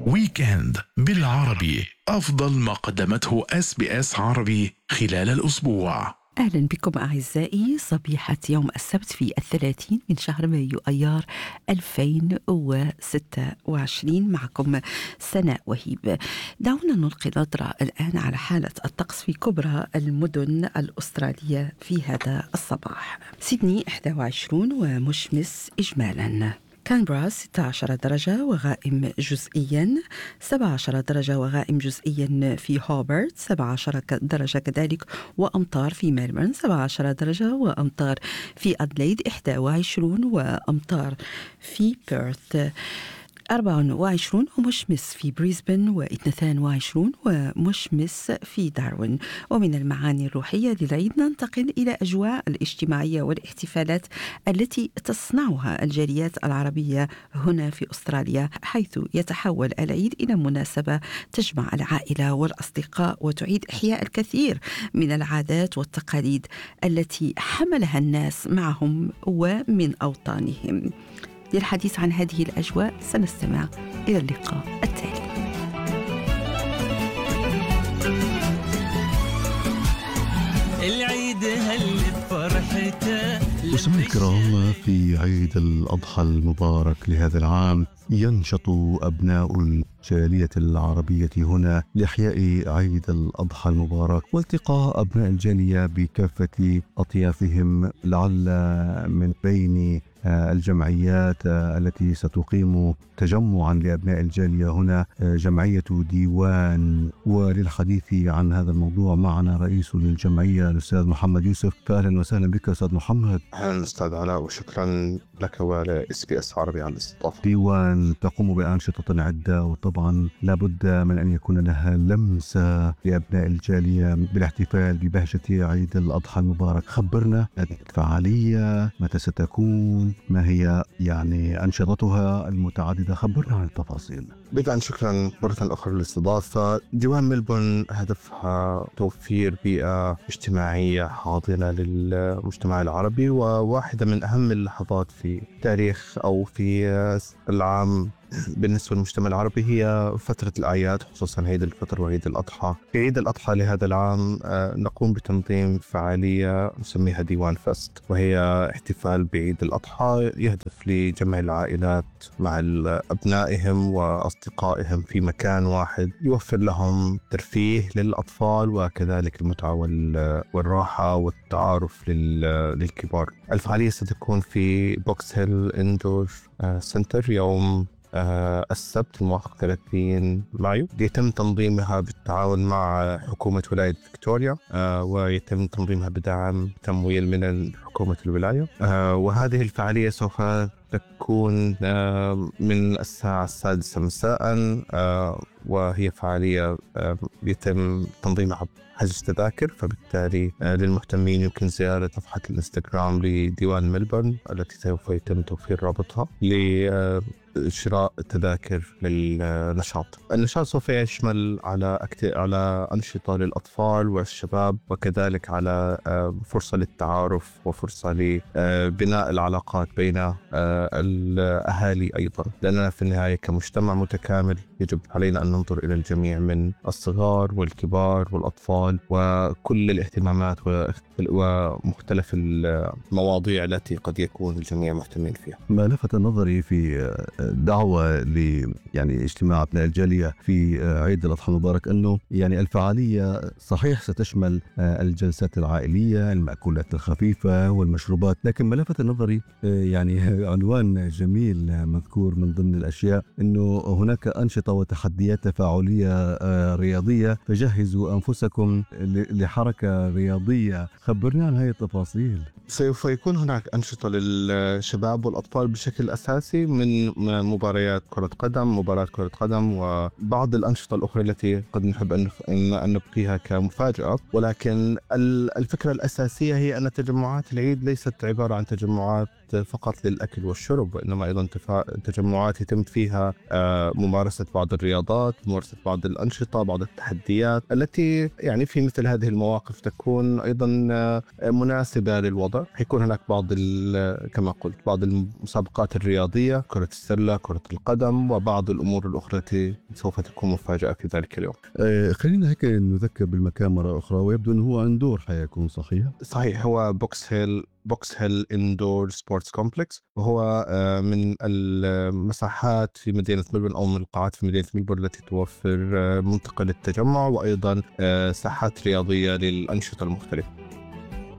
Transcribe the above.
ويكند بالعربي، أفضل ما قدمته SBS عربي خلال الأسبوع. أهلا بكم أعزائي صبيحة يوم السبت في 30 من شهر مايو أيار 2026. معكم سناء وهيب. دعونا نلقي نظرة الآن على حالة الطقس في كبرى المدن الأسترالية في هذا الصباح. سيدني 21 ومشمس إجمالا، كانبرا 16 درجة وغائم جزئيا، 17 درجة وغائم جزئيا في هوبرت، 17 درجة كذلك وأمطار في ملبورن، 17 درجة وأمطار في أدليد، 21 وأمطار في بيرث، 24 ومشمس في بريسبن، و22 ومشمس في داروين. ومن المعاني الروحية للعيد ننتقل إلى أجواء الاجتماعية والاحتفالات التي تصنعها الجاليات العربية هنا في أستراليا، حيث يتحول العيد إلى مناسبة تجمع العائلة والأصدقاء وتعيد إحياء الكثير من العادات والتقاليد التي حملها الناس معهم ومن أوطانهم. للحديث عن هذه الأجواء سنستمع إلى اللقاء التالي. العيد هلت فرحته. مستمعينا الكرام، في عيد الأضحى المبارك لهذا العام ينشط أبناء الجالية العربية هنا لإحياء عيد الأضحى المبارك والتقاء أبناء الجالية بكافة أطيافهم. لعل من بين الجمعيات التي ستقيم تجمعا لأبناء الجالية هنا جمعية ديوان. وللحديث عن هذا الموضوع معنا رئيس للجمعية الأستاذ محمد يوسف. فأهلا وسهلا بك أستاذ محمد. أهلا أستاذ علاء، وشكرا لك ول SBS عربي على الاستضافة. ديوان تقوم بأنشطة عدة، وطبعا لابد من أن يكون لها لمسة لأبناء الجالية بالاحتفال ببهجة عيد الأضحى المبارك. خبرنا الفعالية، متى ستكون، ما هي يعني أنشطتها المتعددة؟ خبرنا عن التفاصيل. بدءا شكرا مرة أخرى للاستضافة. ديوان ملبورن هدفها توفير بيئة اجتماعية حاضنة للمجتمع العربي، وواحدة من أهم اللحظات في تاريخ أو في العام بالنسبة للمجتمع العربي هي فترة الأعياد، خصوصا عيد الفطر وعيد الأضحى. في عيد الأضحى لهذا العام نقوم بتنظيم فعالية نسميها ديوان فست، وهي احتفال بعيد الأضحى يهدف لجمع العائلات مع أبنائهم وأصدقائهم في مكان واحد، يوفر لهم ترفيه للأطفال وكذلك المتعة والراحة والتعارف للكبار. الفعالية ستكون في بوكس هيل إندور سنتر يوم السبت الموافق 30 مايو. يتم تنظيمها بالتعاون مع حكومة ولاية فيكتوريا، ويتم تنظيمها بدعم تمويل من حكومة الولاية. وهذه الفعالية سوف تكون من الساعة 6 مساء، وهي فعالية يتم تنظيمها حجز تذاكر، فبالتالي للمهتمين يمكن زيارة صفحة الانستغرام لديوان ملبورن التي سوف يتم توفير رابطها لشراء التذاكر للنشاط. النشاط سوف يشمل على أنشطة للأطفال والشباب، وكذلك على فرصة للتعارف وفرصة لبناء العلاقات بين الأهالي أيضا، لأننا في النهاية كمجتمع متكامل يجب علينا أن ننظر إلى الجميع من الصغار والكبار والأطفال وكل الاهتمامات ومختلف المواضيع التي قد يكون الجميع مهتمين فيها. ما لفت نظري في دعوة يعني اجتماع أبناء الجالية في عيد الأضحى المبارك أنه يعني الفعالية صحيح ستشمل الجلسات العائلية، المأكولات الخفيفة والمشروبات، لكن ما لفت نظري يعني عنوان جميل مذكور من ضمن الأشياء أنه هناك أنشطة وتحديات تفاعلية رياضية، فجهزوا أنفسكم لحركة رياضية. خبرنا عن هذه التفاصيل. سوف يكون هناك أنشطة للشباب والأطفال بشكل أساسي، من مباريات كرة قدم، مباراة كرة قدم، وبعض الأنشطة الأخرى التي قد نحب أن نبقيها كمفاجأة. ولكن الفكرة الأساسية هي أن تجمعات العيد ليست عبارة عن تجمعات فقط للأكل والشرب، وإنما أيضا تجمعات يتم فيها ممارسة بعض الرياضات، ممارسة بعض الأنشطة، بعض التحديات التي يعني في مثل هذه المواقف تكون أيضا مناسبة للوضع. حيكون هناك كما قلت بعض المسابقات الرياضية، كرة السلة، كرة القدم، وبعض الأمور الأخرى التي سوف تكون مفاجأة في ذلك اليوم. خلينا هيك نذكر بالمكان مرة أخرى، ويبدو أنه هو اندور حيكون صحيح، هو بوكس هيل اندور سبورتس كومبلكس، وهو من المساحات في مدينة ملبورن أو من القاعات في مدينة ملبورن التي توفر منطقة للتجمع وأيضا ساحات رياضية للأنشطة المختلفة.